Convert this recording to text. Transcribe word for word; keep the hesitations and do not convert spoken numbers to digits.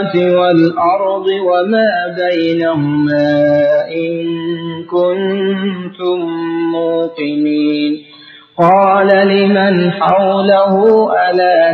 والأرض وما بينهما إن كنتم موقنين قال لمن حوله ألا